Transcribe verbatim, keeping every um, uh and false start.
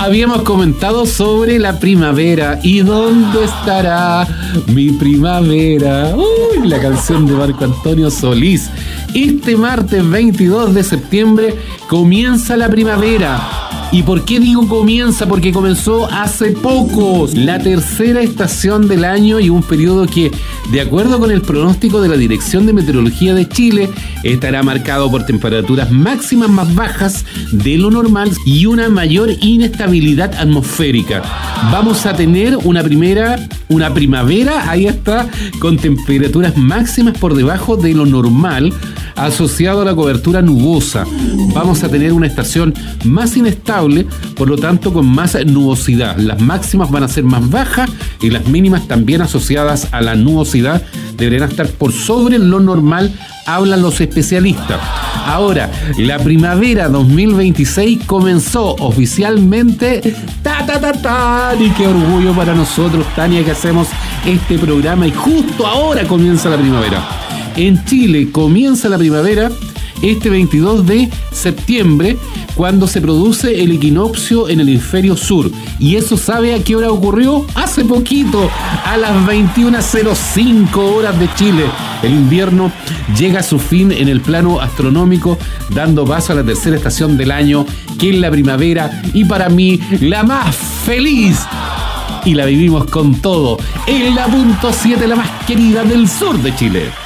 Habíamos comentado sobre la primavera y dónde estará mi primavera. Uy, la canción de Marco Antonio Solís. Este martes veintidós de septiembre comienza la primavera. ¿Y por qué digo comienza? Porque comenzó hace poco, la tercera estación del año y un periodo que, de acuerdo con el pronóstico de la Dirección de Meteorología de Chile, estará marcado por temperaturas máximas más bajas de lo normal y una mayor inestabilidad atmosférica. Vamos a tener una primera, una primavera, ahí está, con temperaturas máximas por debajo de lo normal, asociado a la cobertura nubosa. Vamos a tener una estación más inestable, por lo tanto con más nubosidad. Las máximas van a ser más bajas y las mínimas también asociadas a la nubosidad deberán estar por sobre lo normal, hablan los especialistas. Ahora, la primavera dos mil veintiséis comenzó oficialmente. ¡Ta, ta, ta, ta! Y qué orgullo para nosotros, Tania, que hacemos este programa y justo ahora comienza la primavera. En Chile comienza la primavera este veintidós de septiembre, cuando se produce el equinoccio en el hemisferio sur. ¿Y eso sabe a qué hora ocurrió? Hace poquito, a las veintiuna cero cinco horas de Chile. El invierno llega a su fin en el plano astronómico, dando paso a la tercera estación del año, que es la primavera, y para mí, la más feliz. Y la vivimos con todo, en la punto siete, la más querida del sur de Chile.